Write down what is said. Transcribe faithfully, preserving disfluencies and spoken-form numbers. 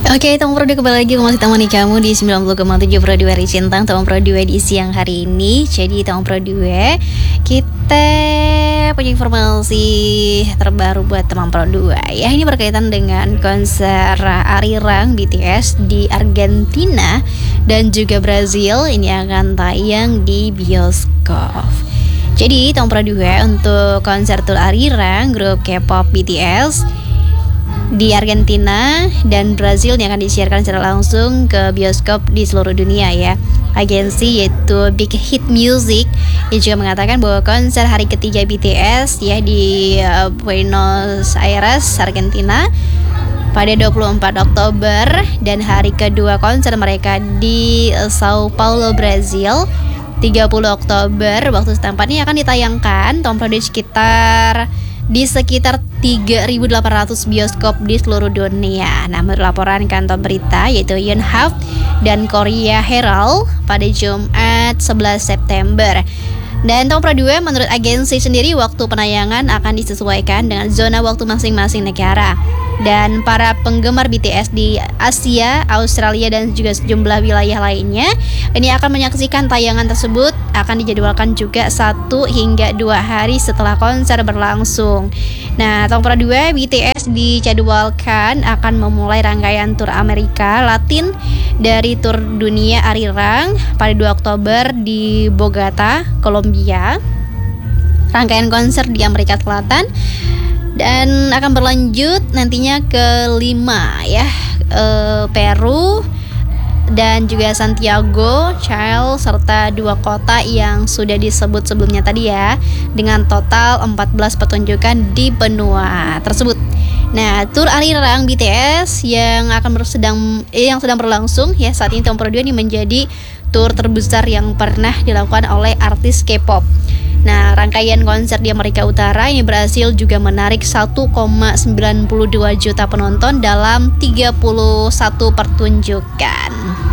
Oke, Tong Pro dua kembali lagi. Aku masih temani kamu di sembilan puluh koma tujuh Pro dua Ricintang, Tong Pro dua di siang hari ini. Jadi Tong Pro dua, kita punya informasi terbaru buat teman Pro dua ya. Ini berkaitan dengan konser Arirang B T S di Argentina dan juga Brazil. Ini akan tayang di bioskop. Jadi Tong Pro dua, untuk konser tour Arirang, grup K-pop B T S di Argentina dan Brazil yang akan disiarkan secara langsung ke bioskop di seluruh dunia ya. Agensi yaitu Big Hit Music yang juga mengatakan bahwa konser hari ketiga B T S ya di uh, Buenos Aires, Argentina pada dua puluh empat Oktober dan hari kedua konser mereka di uh, Sao Paulo, Brazil tiga puluh Oktober waktu setempat ini akan ditayangkan Tom Pro di sekitar di sekitar tiga ribu delapan ratus bioskop di seluruh dunia. Nah, menurut laporan kantor berita yaitu Yonhap dan Korea Herald pada Jumat sebelas September. Dan Tom Pro dua, menurut agensi sendiri, waktu penayangan akan disesuaikan dengan zona waktu masing-masing negara. Dan para penggemar B T S di Asia, Australia, dan juga sejumlah wilayah lainnya ini akan menyaksikan tayangan tersebut. Akan dijadwalkan juga satu hingga dua hari setelah konser berlangsung. Nah, Tom Pro dua, B T S dijadwalkan akan memulai rangkaian tur Amerika Latin dari tur dunia Arirang pada dua Oktober di Bogota, Kolombia. Rangkaian konser di Amerika Selatan dan akan berlanjut nantinya ke lima ya, e, Peru dan juga Santiago, Chile, serta dua kota yang sudah disebut sebelumnya tadi ya, dengan total empat belas pertunjukan di benua tersebut. Nah, tur Arirang B T S yang akan bersedang eh, yang sedang berlangsung ya saat ini Tom Pro dua ini menjadi tur terbesar yang pernah dilakukan oleh artis K-pop. Nah, rangkaian konser di Amerika Utara ini berhasil juga menarik satu koma sembilan dua juta penonton dalam tiga puluh satu pertunjukan.